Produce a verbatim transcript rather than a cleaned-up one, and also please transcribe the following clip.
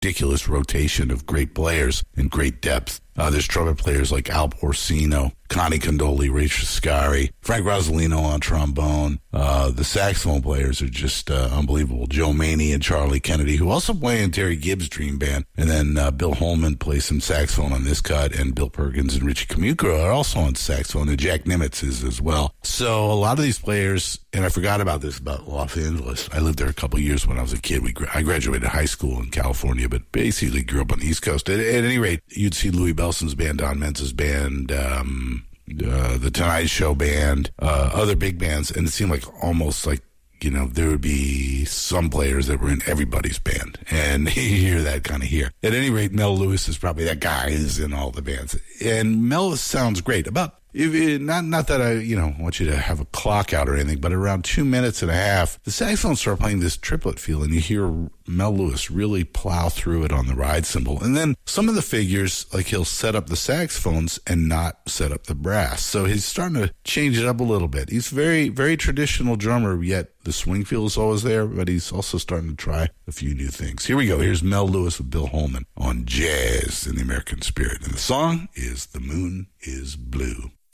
ridiculous rotation of great players and great depth. Uh, there's trumpet players like Al Porcino, Connie Condoli, Ray Triscari, Frank Rosolino on trombone. Uh, the saxophone players are just uh, unbelievable. Joe Maney and Charlie Kennedy, who also play in Terry Gibbs' Dream Band. And then uh, Bill Holman plays some saxophone on this cut, and Bill Perkins and Richie Camucro are also on saxophone, and Jack Nimitz is as well. So a lot of these players, and I forgot about this about Los Angeles. I lived there a couple of years when I was a kid. We I graduated high school in California, but basically grew up on the East Coast. At, at any rate, you'd see Louis Bellson's band, Don Menza's band, um, uh, the Tonight Show band, uh, other big bands, and it seemed like almost like, you know, there would be some players that were in everybody's band, and you hear that kind of here. At any rate, Mel Lewis is probably that guy who's in all the bands, and Mel sounds great. About If it, not not that I, you know, want you to have a clock out or anything, but around two minutes and a half, the saxophone start playing this triplet feel, and you hear Mel Lewis really plow through it on the ride cymbal. And then some of the figures, like he'll set up the saxophones and not set up the brass. So he's starting to change it up a little bit. He's very, very traditional drummer, yet the swing feel is always there, but he's also starting to try a few new things. Here we go. Here's Mel Lewis with Bill Holman on Jazz in the American Spirit. And the song is The Moon is Blue.